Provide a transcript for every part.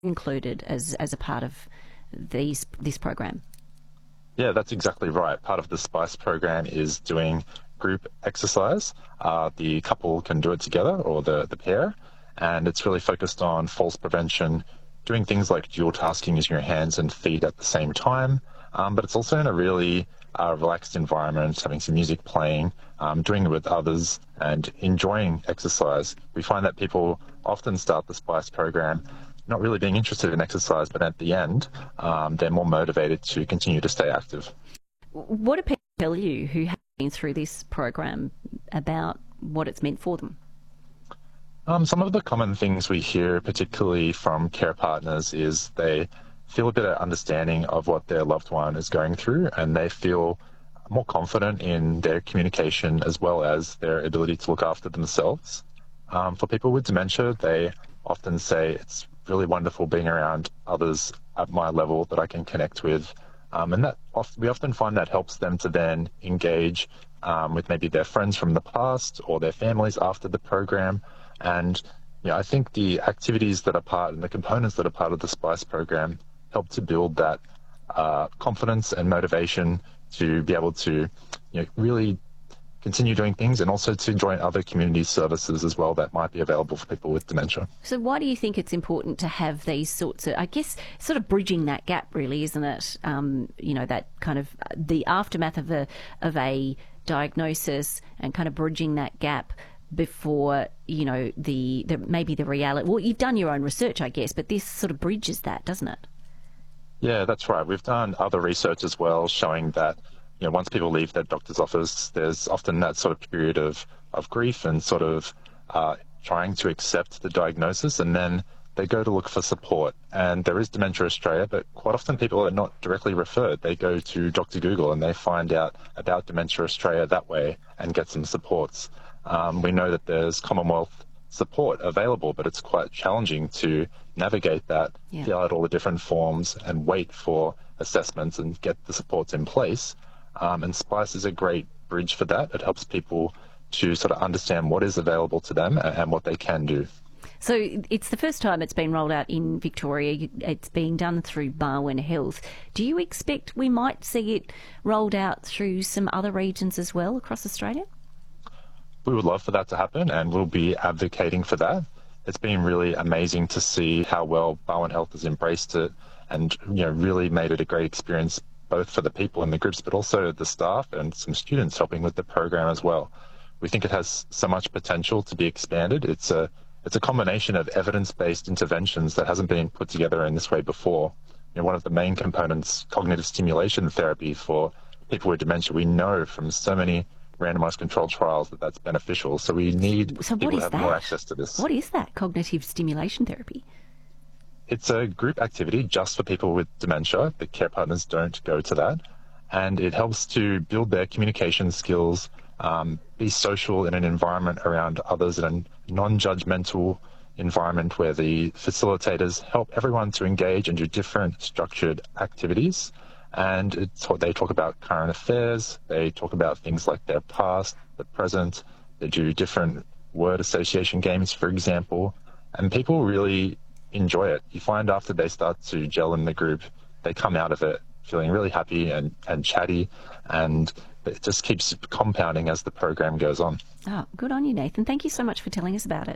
included as a part of this program? Yeah, that's exactly right. Part of the SPICE program is doing group exercise. The couple can do it together, or the pair, and it's really focused on falls prevention, doing things like dual tasking using your hands and feet at the same time, but it's also in a really relaxed environment, having some music playing, doing it with others and enjoying exercise. We find that people often start the SPICE program not really being interested in exercise, but at the end, they're more motivated to continue to stay active. What do people tell you who have been through this program about what it's meant for them? Some of the common things we hear, particularly from care partners, is they feel a bit of understanding of what their loved one is going through, and they feel more confident in their communication as well as their ability to look after themselves. For people with dementia, they often say it's really wonderful being around others at my level that I can connect with. And that we often find that helps them to then engage with maybe their friends from the past or their families after the program. And I think the activities that are part and the components that are part of the SPICE program help to build that confidence and motivation to be able to really continue doing things, and also to join other community services as well that might be available for people with dementia. So why do you think it's important to have these sorts of, I guess, sort of bridging that gap, really, isn't it? That kind of the aftermath of a diagnosis, and kind of bridging that gap before, maybe the reality. Well, you've done your own research, I guess, but this sort of bridges that, doesn't it? Yeah, that's right. We've done other research as well showing that once people leave their doctor's office, there's often that sort of period of grief and sort of trying to accept the diagnosis, and then they go to look for support. And there is Dementia Australia, but quite often people are not directly referred. They go to Dr. Google and they find out about Dementia Australia that way and get some supports. We know that there's Commonwealth support available, but it's quite challenging to navigate that, fill out all the different forms and wait for assessments and get the supports in place. And SPICE is a great bridge for that. It helps people to sort of understand what is available to them and what they can do. So it's the first time it's been rolled out in Victoria. It's being done through Barwon Health. Do you expect we might see it rolled out through some other regions as well across Australia? We would love for that to happen, and we'll be advocating for that. It's been really amazing to see how well Barwon Health has embraced it and really made it a great experience, both for the people in the groups, but also the staff and some students helping with the program as well. We think it has so much potential to be expanded. It's a combination of evidence-based interventions that hasn't been put together in this way before. One of the main components, cognitive stimulation therapy for people with dementia, we know from so many randomized controlled trials that that's beneficial. So we need people to have more access to this. What is that, cognitive stimulation therapy? It's a group activity just for people with dementia. The care partners don't go to that. And it helps to build their communication skills, be social in an environment around others, in a non-judgmental environment where the facilitators help everyone to engage and do different structured activities. And they talk about current affairs, they talk about things like their past, the present, they do different word association games, for example, and people really enjoy it. You find after they start to gel in the group, they come out of it feeling really happy and chatty, and it just keeps compounding as the program goes on. Oh, good on you, Nathan. Thank you so much for telling us about it.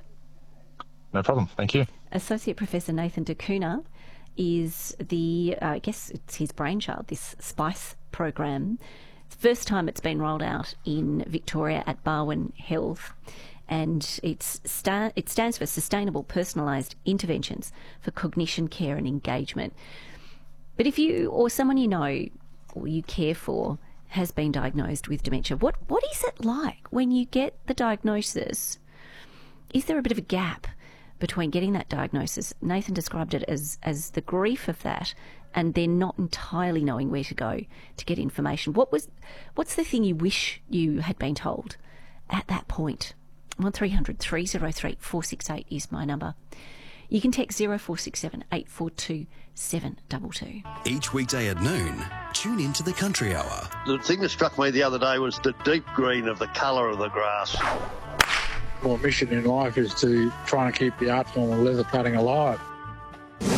No problem. Thank you. Associate Professor Nathan D'Cunha is I guess it's his brainchild, this SPICE program. It's the first time it's been rolled out in Victoria at Barwon Health, and it stands for Sustainable Personalised Interventions for Cognition, Care and Engagement. But if you or someone you know or you care for has been diagnosed with dementia, what is it like when you get the diagnosis? Is there a bit of a gap between getting that diagnosis? Nathan described it as the grief of that, and then not entirely knowing where to go to get information. What's the thing you wish you had been told at that point? 1300 303 468 is my number. You can text 0467 842 722. Each weekday at noon, tune into the Country Hour. The thing that struck me the other day was the deep green of the colour of the grass. My mission in life is to try and keep the art form of leather cutting alive.